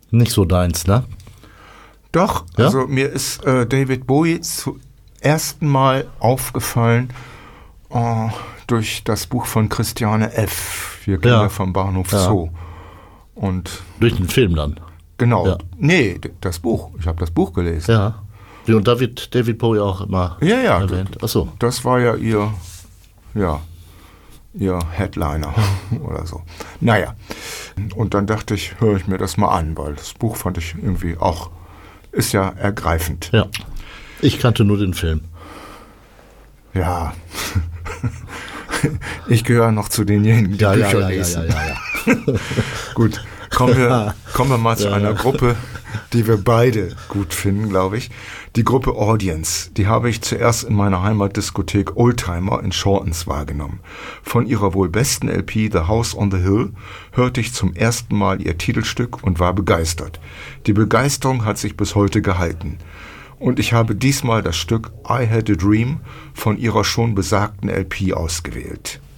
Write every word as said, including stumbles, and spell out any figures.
Nicht so deins, ne? Doch, Ja? also mir ist äh, David Bowie zum ersten Mal aufgefallen äh, durch das Buch von Christiane F., Wir Kinder Ja. vom Bahnhof Ja. Zoo. Und Durch den Film dann. genau, Ja. nee, d- das Buch, ich habe das Buch gelesen. Ja. Wie, und da wird David Bowie auch immer Ja, ja, erwähnt. Ach so. Das war ja ihr, ja, ihr Headliner oder so. Naja, und dann dachte ich, höre ich mir das mal an, weil das Buch fand ich irgendwie auch, ist ja ergreifend. Ja. Ich kannte nur den Film. Ja, ich gehöre noch zu denjenigen, die Ja, ja, Bücher ja, ja, lesen. ja, ja, ja. Gut, kommen wir, kommen wir mal zu Ja, einer ja. Gruppe, die wir beide gut finden, glaube ich. Die Gruppe Audience, die habe ich zuerst in meiner Heimatdiskothek Oldtimer in Shortens wahrgenommen. Von ihrer wohl besten L P The House on the Hill hörte ich zum ersten Mal ihr Titelstück und war begeistert. Die Begeisterung hat sich bis heute gehalten. Und ich habe diesmal das Stück I Had a Dream von ihrer schon besagten L P ausgewählt.